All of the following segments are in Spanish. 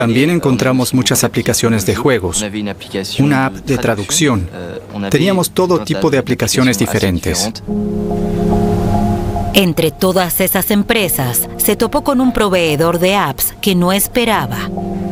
También encontramos muchas aplicaciones de juegos, una app de traducción. Teníamos todo tipo de aplicaciones diferentes. Entre todas esas empresas, se topó con un proveedor de apps que no esperaba.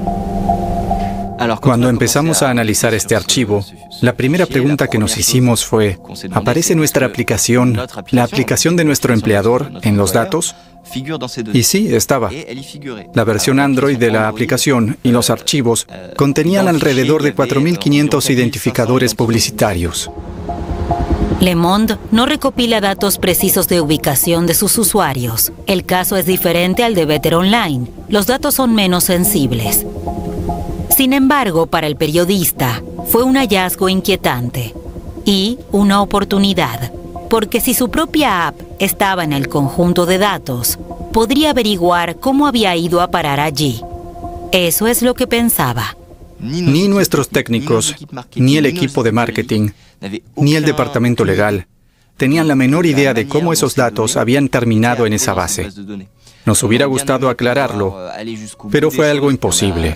Cuando empezamos a analizar este archivo, la primera pregunta que nos hicimos fue: ¿aparece nuestra aplicación, la aplicación de nuestro empleador, en los datos? Y sí, estaba. La versión Android de la aplicación y los archivos contenían alrededor de 4.500 identificadores publicitarios. Le Monde no recopila datos precisos de ubicación de sus usuarios. El caso es diferente al de Better Online. Los datos son menos sensibles. Sin embargo, para el periodista, fue un hallazgo inquietante y una oportunidad, porque si su propia app estaba en el conjunto de datos, podría averiguar cómo había ido a parar allí. Eso es lo que pensaba. Ni nuestros técnicos, ni el equipo de marketing, ni el departamento legal tenían la menor idea de cómo esos datos habían terminado en esa base. Nos hubiera gustado aclararlo, pero fue algo imposible.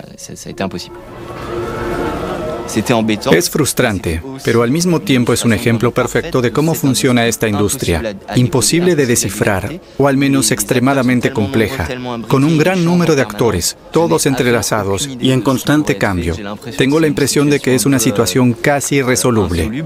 Es frustrante, pero al mismo tiempo es un ejemplo perfecto de cómo funciona esta industria. Imposible de descifrar, o al menos extremadamente compleja, con un gran número de actores, todos entrelazados y en constante cambio. Tengo la impresión de que es una situación casi irresoluble.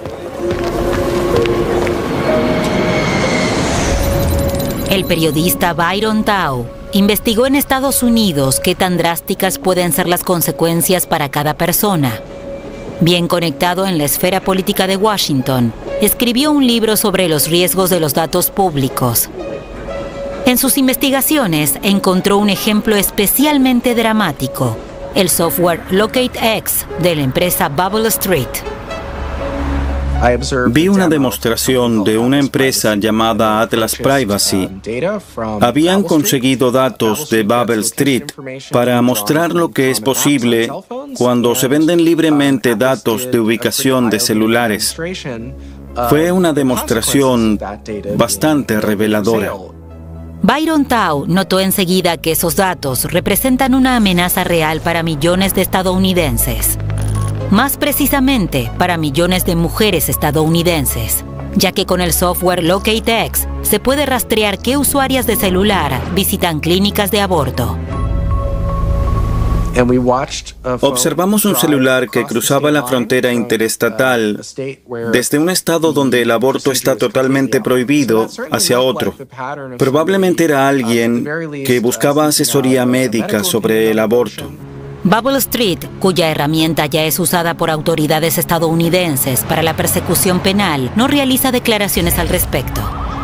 El periodista Byron Tao investigó en Estados Unidos qué tan drásticas pueden ser las consecuencias para cada persona. Bien conectado en la esfera política de Washington, escribió un libro sobre los riesgos de los datos públicos. En sus investigaciones encontró un ejemplo especialmente dramático: el software LocateX de la empresa Bubble Street. Vi una demostración de una empresa llamada Atlas Privacy. Habían conseguido datos de Bubble Street para mostrar lo que es posible cuando se venden libremente datos de ubicación de celulares. Fue una demostración bastante reveladora. Byron Tao notó enseguida que esos datos representan una amenaza real para millones de estadounidenses. Más precisamente, para millones de mujeres estadounidenses, ya que con el software LocateX se puede rastrear qué usuarias de celular visitan clínicas de aborto. Observamos un celular que cruzaba la frontera interestatal desde un estado donde el aborto está totalmente prohibido hacia otro. Probablemente era alguien que buscaba asesoría médica sobre el aborto. Bubble Street, cuya herramienta ya es usada por autoridades estadounidenses para la persecución penal, no realiza declaraciones al respecto.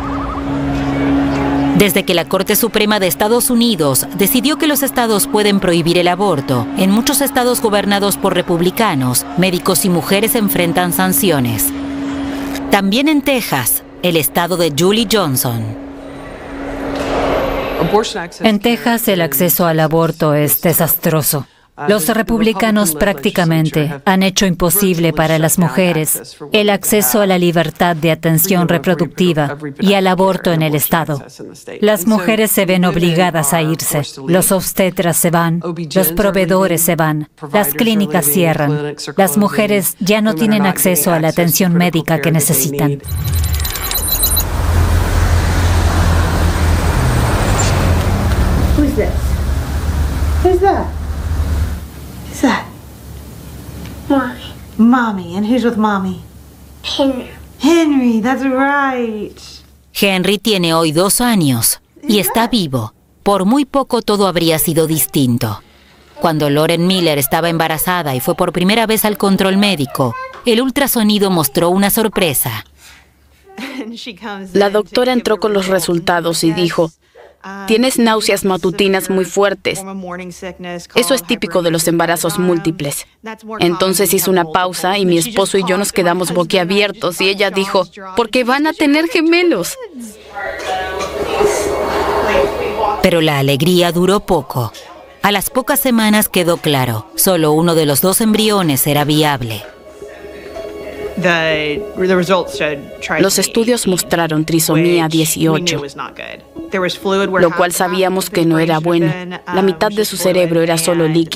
Desde que la Corte Suprema de Estados Unidos decidió que los estados pueden prohibir el aborto, en muchos estados gobernados por republicanos, médicos y mujeres enfrentan sanciones. También en Texas, el estado de Julie Johnson. En Texas, el acceso al aborto es desastroso. Los republicanos prácticamente han hecho imposible para las mujeres el acceso a la libertad de atención reproductiva y al aborto en el estado. Las mujeres se ven obligadas a irse, los obstetras se van, los proveedores se van, las clínicas cierran. Las mujeres ya no tienen acceso a la atención médica que necesitan. Who's this? Who's that? Who's that? Mommy. Mommy. And who's with Mommy? Henry. Henry, that's right. Henry tiene hoy 2 años y está vivo. Por muy poco todo habría sido distinto. Cuando Lauren Miller estaba embarazada y fue por primera vez al control médico, el ultrasonido mostró una sorpresa. La doctora entró con los resultados y dijo: tienes náuseas matutinas muy fuertes. Eso es típico de los embarazos múltiples. Entonces hizo una pausa y mi esposo y yo nos quedamos boquiabiertos y ella dijo: porque van a tener gemelos. Pero la alegría duró poco. A las pocas semanas quedó claro, solo uno de los 2 embriones era viable. Los estudios mostraron trisomía 18. lo cual sabíamos que no era bueno. La mitad de su cerebro era solo líquido.